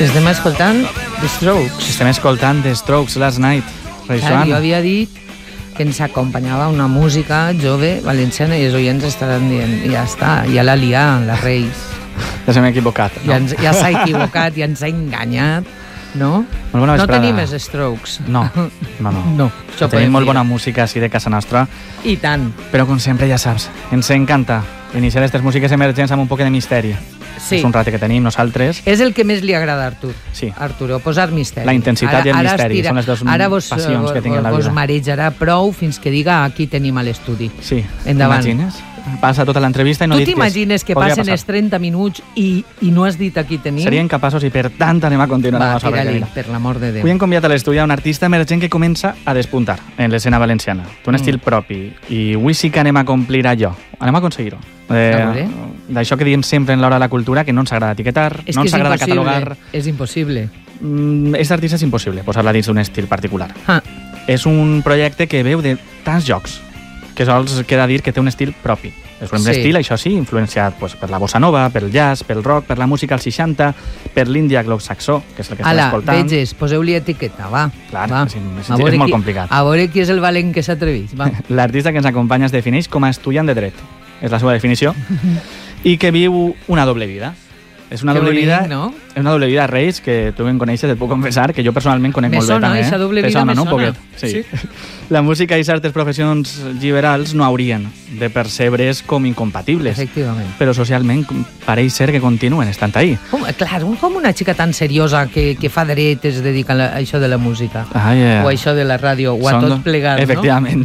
Estem escoltant The Strokes. Estem escoltant The Strokes, Last Night. Clar, jo havia dit que ens acompanyava una música jove valenciana i els oients estaran dient, ja està, ja la lia, la Reis. Ja s'hem equivocat, no? Ja s'ha equivocat, ja ens ha enganyat, no? No tenim els Strokes. No. Tenim molt bona música així de casa nostra. I tant. Però com sempre, ja saps, ens encanta iniciar aquestes músiques emergents amb un poc de misteri. Sí. És un rato que tenim nosaltres. És el que més li agrada a Artur. Sí. Arturo, posar misteri. La intensitat i el misteri són les dues passions que tinc en la vida. Ara vos marejarà prou fins que diga aquí tenim a l'estudi. Sí. Endavant. T'imagines? Passa tota l'entrevista i no tu dit que t'imagines que passen els 30 minuts i no has dit aquí tenim? Serien capaços i per tant anem a continuar. Va, tira-li, per l'amor de Déu. Avui hem convidat a l'estudi un artista emergent que comença a despuntar en l'escena valenciana. Té un estil propi i avui sí que anem a complir allò. Anem a aconseguir-ho. D'això que diem sempre en l'hora de la cultura, que no ens agrada etiquetar, no ens agrada catalogar. És impossible. És artista és impossible posar-la dins d'un estil particular. És un projecte que veu de tants jocs que sols queda dir que té un estil propi. És un estil, això sí, influenciat per la bossa nova, pel jazz, pel rock, per la música als 60, per l'índia anglosaxó, que és el que estem escoltant. Veges, poseu-li etiqueta, va. Clar, és molt complicat. A veure qui és el valent que s'atreveix, va. L'artista que ens acompanya es defineix com a estudiant de dret, és la seva definició, i que viu una doble vida. És una doble vida, no? És una doble vida, Reis, que tu em coneixes, et puc confessar, que jo personalment conec molt bé també. Me sona, doble vida me sona. Sí. La música i certes professions liberals no haurien de percebre's com incompatibles. Efectivament. Però socialment pareix ser que continuen estant ahí. Clar, com una xica tan seriosa que fa dret es dedica a això de la música. O a això de la ràdio, o a tot plegat, no? Efectivament.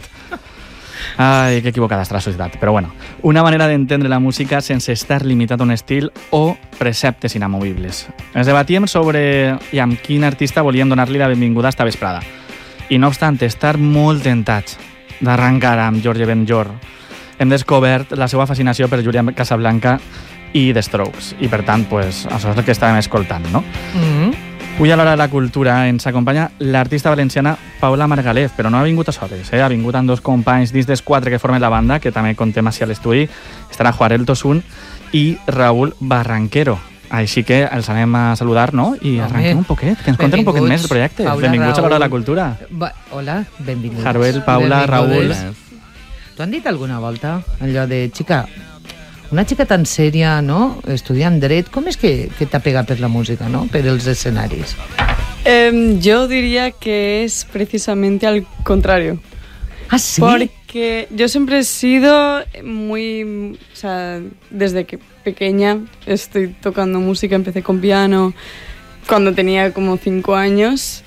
Ai, que equivocada està la societat. Però bueno, una manera d'entendre la música sense estar limitat a un estil o preceptes inamovibles. Ens debatíem sobre i amb quin artista volíem donar-li la benvinguda a esta vesprada. I no obstant estar molt tentats d'arrencar amb Jorge Benjor, hem descobert la seva fascinació per Julián Casablanca i The Strokes. I per tant, pues, això és el que estàvem escoltant, no? Avui a l'hora de la cultura ens acompanya l'artista valenciana Paula Margalef, però no ha vingut a soles, ha vingut amb dos companys dins dels 4 que formen la banda, que també contem així a l'estudi. Estarà Juarel Tosun i Raúl Barranquero. Així que els anem a saludar, no? I arrenquem un poquet, que ens conten un poquet més del projecte. Benvinguts a l'hora de la cultura. Hola, benvinguts. Jaruel, Paula, Raúl. T'ho han dit alguna volta, allò de, xica, una xica tan sèria, no?, estudiant dret, com és que t'ha pegat per la música, no?, per els escenaris? Yo diría que es precisamente al contrario. ¿Ah, sí? Porque yo siempre he sido muy... O sea, desde que pequeña estoy tocando música, empecé con piano cuando tenía como 5 años.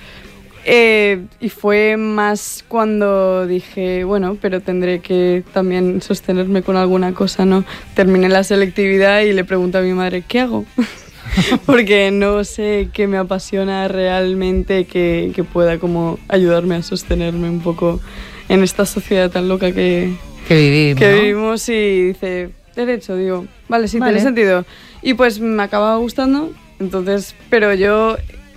Y fue más cuando dije, bueno, pero tendré que también sostenerme con alguna cosa, ¿no? Terminé la selectividad y le pregunto a mi madre, ¿qué hago? Porque no sé qué me apasiona realmente que pueda como ayudarme a sostenerme un poco en esta sociedad tan loca que vivimos. Y dice, derecho, digo, vale, sí, tiene sentido. Y pues me acaba gustando, entonces, pero yo...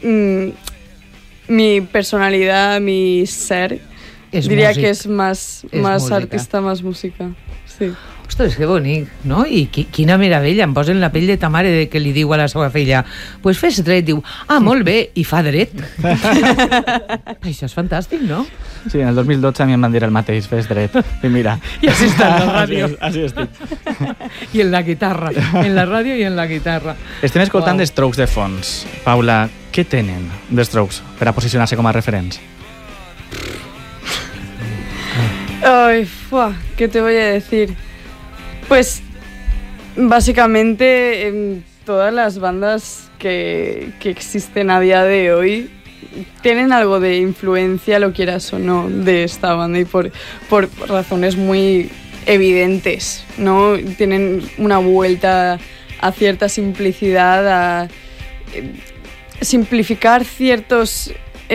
mi personalidad, mi ser, diria que és més artista, més música. Sí. Ostres, que bonic, no? I quina meravella, em posen la pell de ta mare de que li diu a la seva filla, pues fes dret, diu, molt bé, i fa dret. Això és fantàstic, no? Sí, en el 2012 a mi em van dir el mateix, fes dret, i mira. I així està en la ràdio. Així estic. I en la guitarra, en la ràdio i en la guitarra. Estem escoltant The Strokes de fons. Paula, què tenen The Strokes per a posicionar-se com a referents? Ay, ¿qué te voy a decir? Pues básicamente todas las bandas que existen a día de hoy tienen algo de influencia, lo quieras o no, de esta banda y por razones muy evidentes, ¿no? Tienen una vuelta a cierta simplicidad, a simplificar ciertos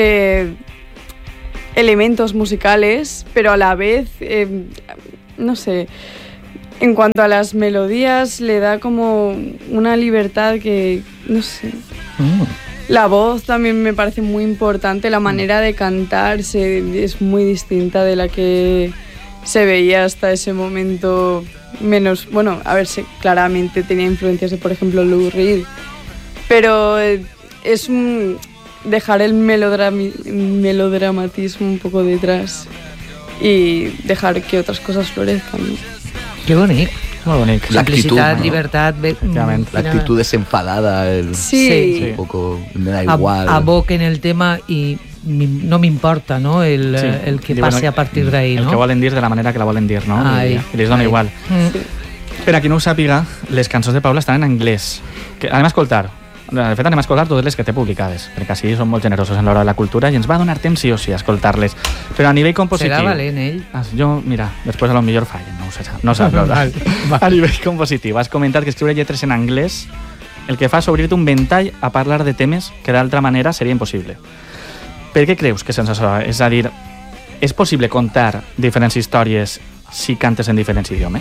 elementos musicales, pero a la vez, no sé, en cuanto a las melodías le da como una libertad que, no sé... La voz también me parece muy importante, la manera de cantar es muy distinta de la que se veía hasta ese momento, menos, bueno, a ver, claramente tenía influencias de, por ejemplo, Lou Reed, pero es dejar el melodramatismo un poco detrás y dejar que otras cosas florezcan, ¿no? Que bonic. Molt bonic. Simplicitat, ¿no? llibertat... La actitud desenfadada, Sí. un poco, me da igual. Aboquen el tema y no m'importa, no?, el que passi a partir d'ahí, no? El que volen dir de la manera que la volen dir, no? I les dona igual. Sí. Per a qui no ho sàpiga, les cançons de Paula estan en anglès. Que anem a escoltar. De fet, anem a escoltar totes les que té publicades, perquè així són molt generosos en l'hora de la cultura i ens va donar temps sí o sí a escoltar-les. Però a nivell compositiu... Serà valent, ell? Jo, mira, després a lo millor fallen, no sap veure. A nivell compositiu, has comentat que escriure lletres en anglès el que fa és obrir-te un ventall a parlar de temes que d'altra manera seria impossible. Per què creus que sense això? És a dir, és possible contar diferents històries si cantes en diferents idiomes?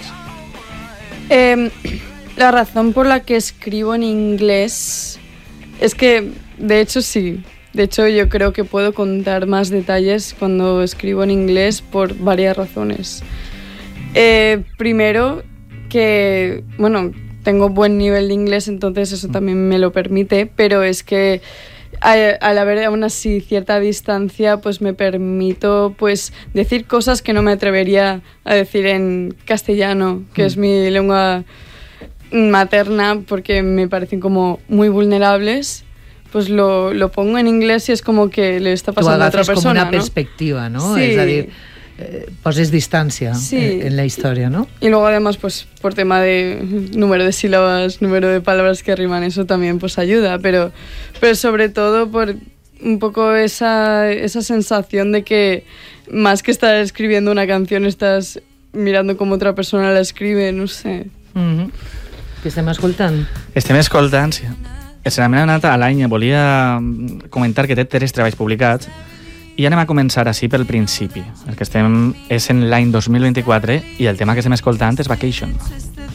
La razón por la que escribo en inglés es que, de hecho, sí. De hecho, yo creo que puedo contar más detalles cuando escribo en inglés por varias razones. Primero, que, bueno, tengo buen nivel de inglés, entonces eso también me lo permite, pero es que al haber aún así cierta distancia, pues me permito pues decir cosas que no me atrevería a decir en castellano, que es mi lengua materna, porque me parecen como muy vulnerables. Pues lo pongo en inglés y es como que le está pasando a otra persona, com una ¿no? perspectiva, ¿no? Sí. Es a dir, poses distància Sí. en la història, ¿no? Y luego además, pues por tema de número de sílabas, número de palabras que riman, eso también pues ayuda, pero sobre todo por un poco esa sensación de que más que estar escribiendo una canción estás mirando cómo otra persona la escribe, no sé. Que estem escoltant? Estem escoltant, sí. Se n'ha anat a l'any, volia comentar que té 3 treballs publicats i anem a començar així pel principi. El que estem és en l'any 2024 i el tema que estem escoltant és Vacation.